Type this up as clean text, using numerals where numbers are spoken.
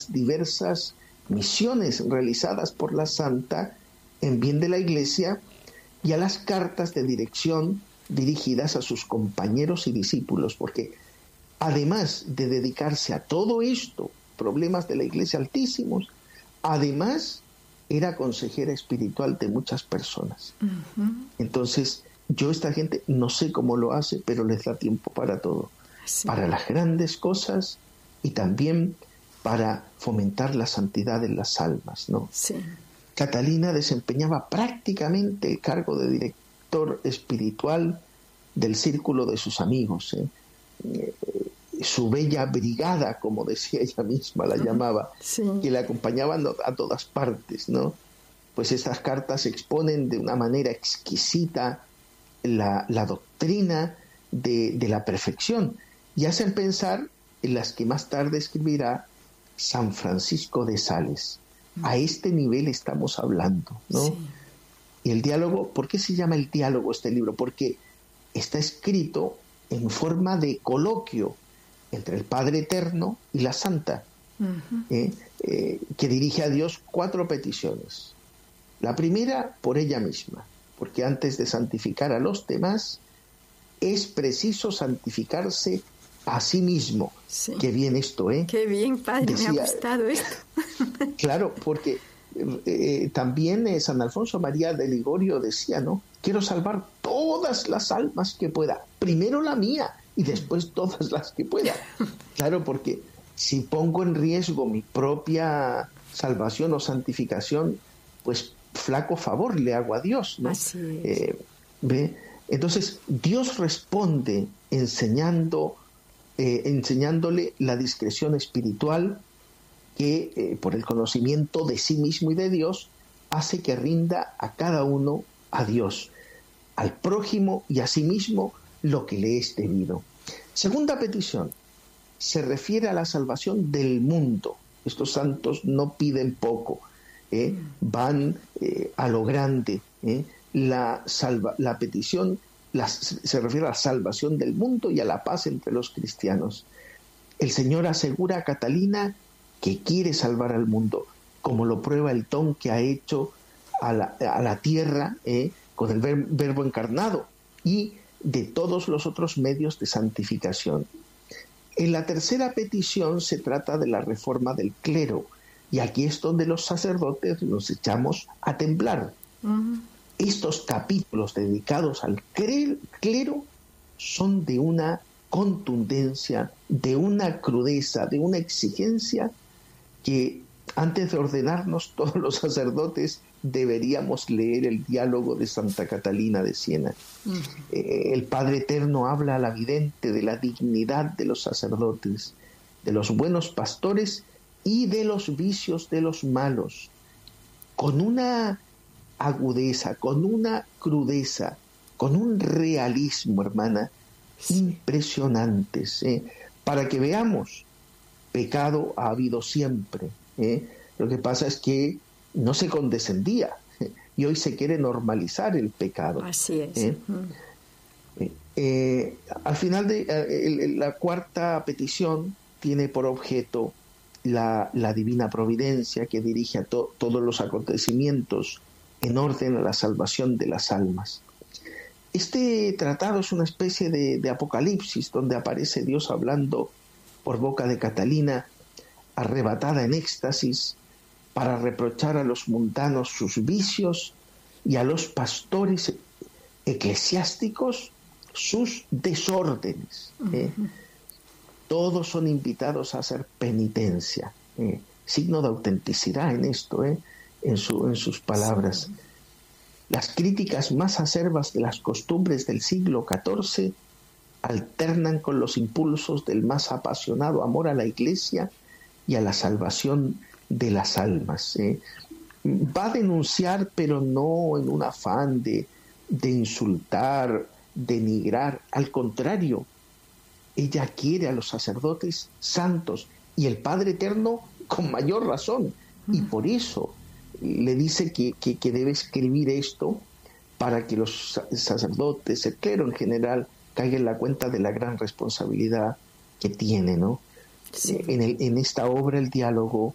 diversas misiones realizadas por la santa en bien de la Iglesia y a las cartas de dirección dirigidas a sus compañeros y discípulos, porque además de dedicarse a todo esto, problemas de la Iglesia altísimos, además era consejera espiritual de muchas personas. Entonces, yo esta gente no sé cómo lo hace, pero les da tiempo para todo, para las grandes cosas y también para fomentar la santidad en las almas, ¿no? Sí. Catalina desempeñaba prácticamente el cargo de director espiritual del círculo de sus amigos, su bella brigada, como decía ella misma, la llamaba, que la acompañaban a todas partes, ¿no? Pues estas cartas exponen de una manera exquisita la doctrina de la perfección y hacen pensar en las que más tarde escribirá San Francisco de Sales. A este nivel estamos hablando, ¿no? Sí. Y el diálogo, ¿por qué se llama el diálogo este libro? Porque está escrito en forma de coloquio entre el Padre Eterno y la Santa, que dirige a Dios 4 peticiones. La primera, por ella misma, porque antes de santificar a los demás, es preciso santificarse a sí mismo. Sí. Qué bien esto, ¿eh? Qué bien, padre, decía, me ha gustado esto. Claro, porque también San Alfonso María de Ligorio decía, ¿no? Quiero salvar todas las almas que pueda, primero la mía y después todas las que pueda. Claro, porque si pongo en riesgo mi propia salvación o santificación, pues flaco favor le hago a Dios, ¿no? Así es. ¿Ve? Entonces Dios responde enseñándole la discreción espiritual que por el conocimiento de sí mismo y de Dios hace que rinda a cada uno a Dios, al prójimo y a sí mismo lo que le es debido. Segunda petición, se refiere a la salvación del mundo. Estos santos no piden poco, van a lo grande. La petición se refiere a la salvación del mundo y a la paz entre los cristianos. El Señor asegura a Catalina que quiere salvar al mundo, como lo prueba el don que ha hecho a la tierra con el verbo encarnado y de todos los otros medios de santificación. En la tercera petición se trata de la reforma del clero, y aquí es donde los sacerdotes nos echamos a temblar. Estos capítulos dedicados al clero son de una contundencia, de una crudeza, de una exigencia que antes de ordenarnos todos los sacerdotes deberíamos leer el diálogo de Santa Catalina de Siena. El Padre Eterno habla a la vidente de la dignidad de los sacerdotes, de los buenos pastores y de los vicios de los malos, con una agudeza, con una crudeza, con un realismo, hermana, impresionantes, para que veamos, pecado ha habido siempre. Lo que pasa es que no se condescendía y hoy se quiere normalizar el pecado. Así es. Al final de la cuarta petición tiene por objeto la divina providencia que dirige a todos los acontecimientos en orden a la salvación de las almas. Este tratado es una especie de apocalipsis donde aparece Dios hablando por boca de Catalina, arrebatada en éxtasis, para reprochar a los mundanos sus vicios y a los pastores eclesiásticos sus desórdenes. Todos son invitados a hacer penitencia, signo de autenticidad en esto, en sus palabras. Sí. Las críticas más acerbas de las costumbres del siglo XIV alternan con los impulsos del más apasionado amor a la Iglesia y a la salvación de las almas. Va a denunciar, pero no en un afán de insultar, denigrar. Al contrario, ella quiere a los sacerdotes santos y el Padre Eterno con mayor razón. Y por eso le dice que debe escribir esto para que los sacerdotes, el clero en general, caigan en la cuenta de la gran responsabilidad que tiene, ¿no? Sí. En esta obra, el diálogo,